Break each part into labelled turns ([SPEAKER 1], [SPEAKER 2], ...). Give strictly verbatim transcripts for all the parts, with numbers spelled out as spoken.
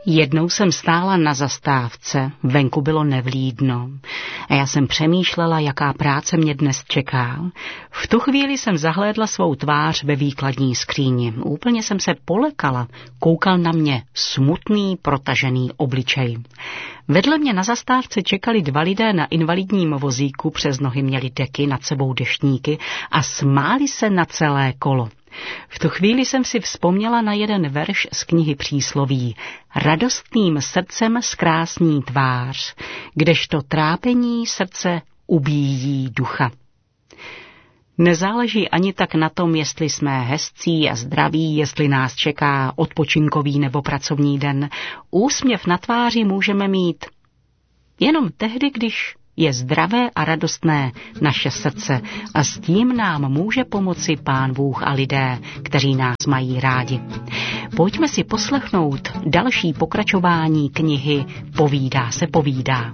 [SPEAKER 1] Jednou jsem stála na zastávce, venku bylo nevlídno a já jsem přemýšlela, jaká práce mě dnes čeká. V tu chvíli jsem zahlédla svou tvář ve výkladní skříni. Úplně jsem se polekala, koukal na mě smutný, protažený obličej. Vedle mě na zastávce čekali dva lidé na invalidním vozíku, přes nohy měli deky, nad sebou deštníky a smáli se na celé kolo. V tu chvíli jsem si vzpomněla na jeden verš z knihy Přísloví. Radostným srdcem zkrásní tvář, kdežto trápení srdce ubíjí ducha. Nezáleží ani tak na tom, jestli jsme hezcí a zdraví, jestli nás čeká odpočinkový nebo pracovní den. Úsměv na tváři můžeme mít jenom tehdy, když je zdravé a radostné naše srdce a s tím nám může pomoci Pán Bůh a lidé, kteří nás mají rádi. Pojďme si poslechnout další pokračování knihy Povídá se povídá.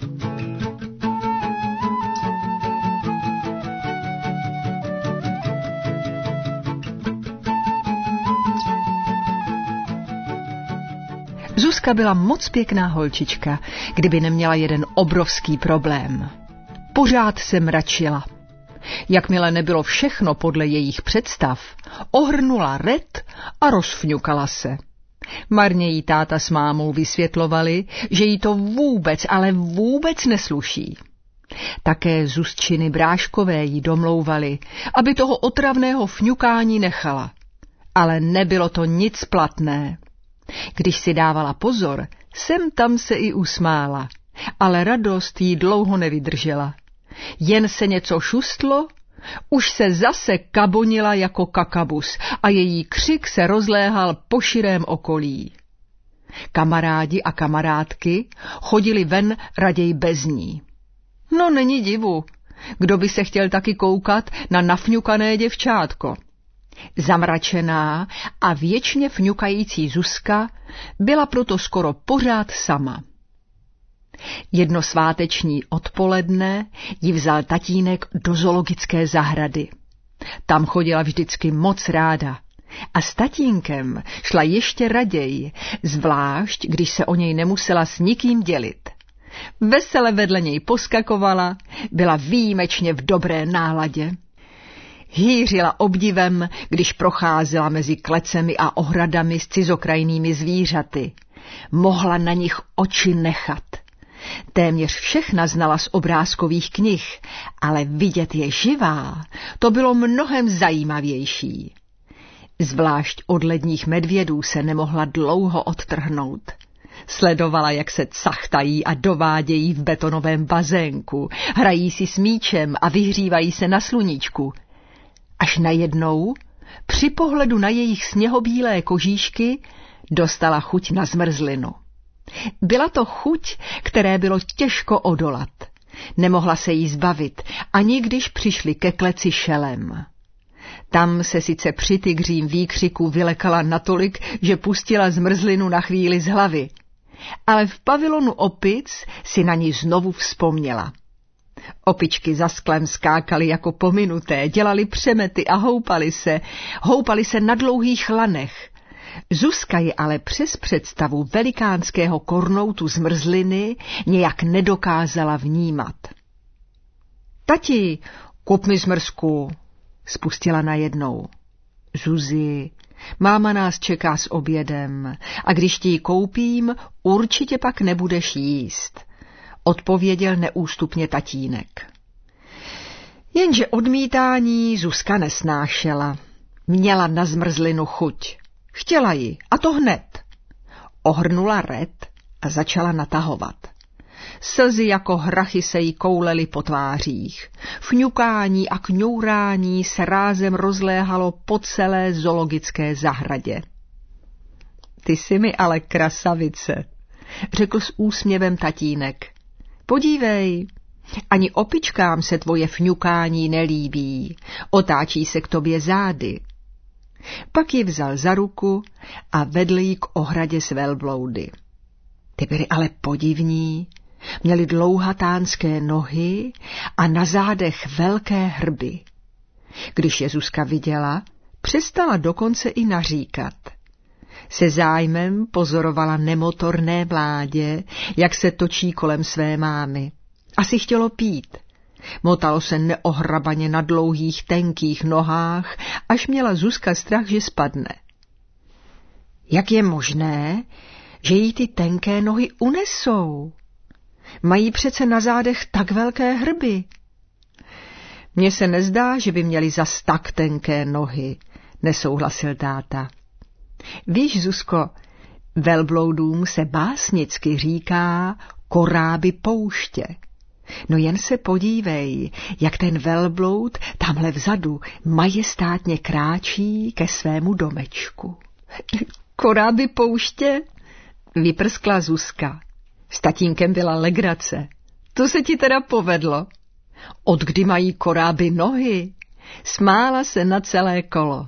[SPEAKER 2] Zuzka byla moc pěkná holčička, kdyby neměla jeden obrovský problém. Pořád se mračila. Jakmile nebylo všechno podle jejich představ, ohrnula ret a rozfňukala se. Marně jí táta s mámou vysvětlovali, že jí to vůbec, ale vůbec nesluší. Také Zuzčiny bráškové jí domlouvali, aby toho otravného fňukání nechala. Ale nebylo to nic platné. Když si dávala pozor, sem tam se i usmála, ale radost jí dlouho nevydržela. Jen se něco šustlo, už se zase kabonila jako kakabus a její křik se rozléhal po širém okolí. Kamarádi a kamarádky chodili ven raději bez ní. No není divu, kdo by se chtěl taky koukat na nafňukané děvčátko. Zamračená a věčně fňukající Zuzka byla proto skoro pořád sama. Jedno sváteční odpoledne ji vzal tatínek do zoologické zahrady. Tam chodila vždycky moc ráda a s tatínkem šla ještě raději, zvlášť když se o něj nemusela s nikým dělit. Vesele vedle něj poskakovala, byla výjimečně v dobré náladě. Hýřila obdivem, když procházela mezi klecemi a ohradami s cizokrajnými zvířaty. Mohla na nich oči nechat. Téměř všechna znala z obrázkových knih, ale vidět je živá, to bylo mnohem zajímavější. Zvlášť od ledních medvědů se nemohla dlouho odtrhnout. Sledovala, jak se cachtají a dovádějí v betonovém bazénku, hrají si s míčem a vyhřívají se na sluníčku. Až najednou, při pohledu na jejich sněhobílé kožíšky, dostala chuť na zmrzlinu. Byla to chuť, které bylo těžko odolat. Nemohla se jí zbavit, ani když přišli ke kleci šelem. Tam se sice při tygřím výkřiku vylekala natolik, že pustila zmrzlinu na chvíli z hlavy, ale v pavilonu opic si na ní znovu vzpomněla. Opičky za sklem skákaly jako pominuté, dělali přemety a houpali se, houpali se na dlouhých lanech. Zuzka je ale přes představu velikánského kornoutu zmrzliny nějak nedokázala vnímat. Tati, kup mi zmrzku, spustila najednou. Zuzi, máma nás čeká s obědem a když ti ji koupím, určitě pak nebudeš jíst, odpověděl neústupně tatínek. Jenže odmítání Zuzka nesnášela. Měla na zmrzlinu chuť. Chtěla ji, a to hned. Ohrnula ret a začala natahovat. Slzy jako hrachy se jí koulely po tvářích. Fňukání a kňourání se rázem rozléhalo po celé zoologické zahradě. Ty jsi mi ale krasavice, řekl s úsměvem tatínek. Podívej, ani opičkám se tvoje fňukání nelíbí, otáčí se k tobě zády. Pak ji vzal za ruku a vedl ji k ohradě s velbloudy. Ty byly ale podivní, měly dlouhatánské nohy a na zádech velké hrby. Když je Zuzka viděla, přestala dokonce i naříkat. Se zájmem pozorovala nemotorné mládě, jak se točí kolem své mámy. Asi chtělo pít. Motalo se neohrabaně na dlouhých, tenkých nohách, až měla Zuzka strach, že spadne. Jak je možné, že jí ty tenké nohy unesou? Mají přece na zádech tak velké hrby. Mně se nezdá, že by měli zas tak tenké nohy, nesouhlasil táta. Víš, Zuzko, velbloudům se básnicky říká koráby pouště. No jen se podívej, jak ten velbloud tamhle vzadu majestátně kráčí ke svému domečku. Koráby pouště? Vyprskla Zuzka. S tatínkem byla legrace. To se ti teda povedlo. Odkdy mají koráby nohy? Smála se na celé kolo.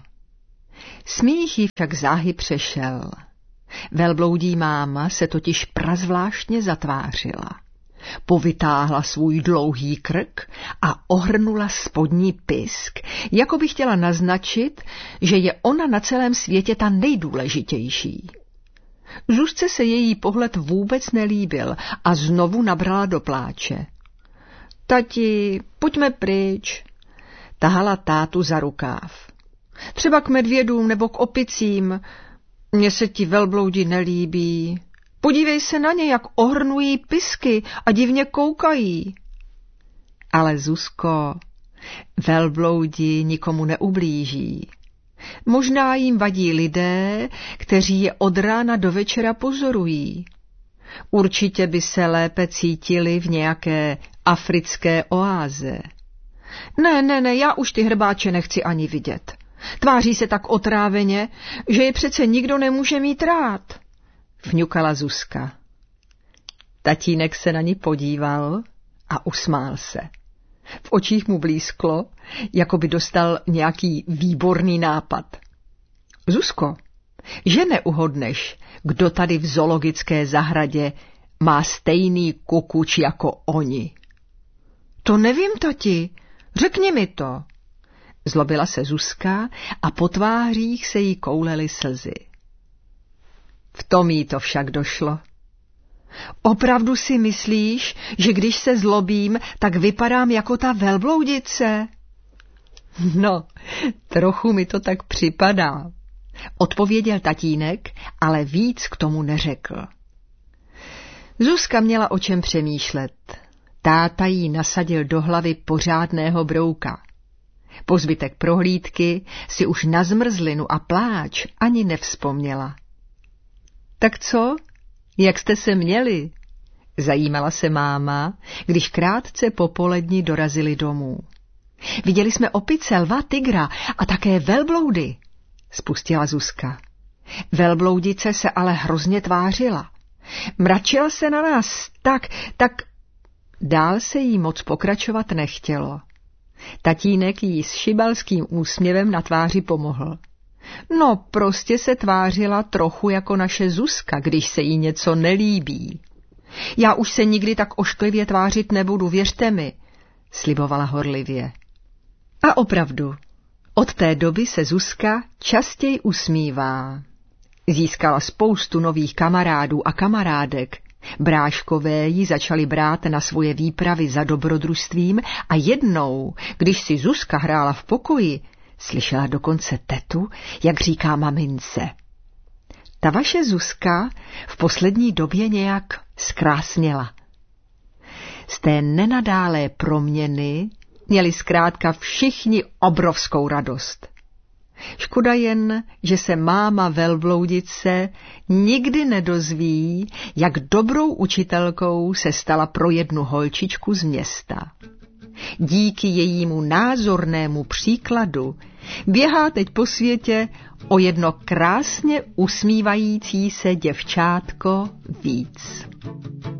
[SPEAKER 2] Smích jí však záhy přešel. Velbloudí máma se totiž prazvláštně zatvářila. Povytáhla svůj dlouhý krk a ohrnula spodní pysk, jako by chtěla naznačit, že je ona na celém světě ta nejdůležitější. Zuzce se její pohled vůbec nelíbil a znovu nabrala do pláče. Tati, pojďme pryč, tahala tátu za rukáv. Třeba k medvědům nebo k opicím. Mně se ti velbloudi nelíbí. Podívej se na ně, jak ohrnují pisky a divně koukají. Ale Zuzko, velbloudi nikomu neublíží. Možná jim vadí lidé, kteří je od rána do večera pozorují. Určitě by se lépe cítili v nějaké africké oáze. Ne, ne, ne, já už ty hrbáče nechci ani vidět. Tváří se tak otráveně, že je přece nikdo nemůže mít rád, vňukala Zuzka. Tatínek se na ní podíval a usmál se. V očích mu blísklo, jako by dostal nějaký výborný nápad. Zuzko, že neuhodneš, kdo tady v zoologické zahradě má stejný kukuč jako oni? To nevím, tati, řekni mi to. Zlobila se Zuzka a po tvářích se jí koulely slzy. V tom jí to však došlo. Opravdu si myslíš, že když se zlobím, tak vypadám jako ta velbloudice? No, trochu mi to tak připadá, odpověděl tatínek, ale víc k tomu neřekl. Zuzka měla o čem přemýšlet. Táta jí nasadil do hlavy pořádného brouka. Po zbytek prohlídky si už na zmrzlinu a pláč ani nevzpomněla. Tak co? Jak jste se měli? Zajímala se máma, když krátce po poledni dorazili domů. Viděli jsme opice, lva, tygra a také velbloudy, spustila Zuzka. Velbloudice se ale hrozně tvářila. Mračila se na nás tak, tak... Dál se jí moc pokračovat nechtělo. Tatínek jí s šibalským úsměvem na tváři pomohl. No, prostě se tvářila trochu jako naše Zuzka, když se jí něco nelíbí. Já už se nikdy tak ošklivě tvářit nebudu, věřte mi, slibovala horlivě. A opravdu, od té doby se Zuzka častěji usmívá. Získala spoustu nových kamarádů a kamarádek. Bráškové ji začali brát na svoje výpravy za dobrodružstvím a jednou, když si Zuzka hrála v pokoji, slyšela dokonce tetu, jak říká mamince. Ta vaše Zuzka v poslední době nějak zkrásněla. Z té nenadálé proměny měli zkrátka všichni obrovskou radost. Škoda jen, že se máma velbloudice nikdy nedozví, jak dobrou učitelkou se stala pro jednu holčičku z města. Díky jejímu názornému příkladu běhá teď po světě o jedno krásně usmívající se děvčátko víc.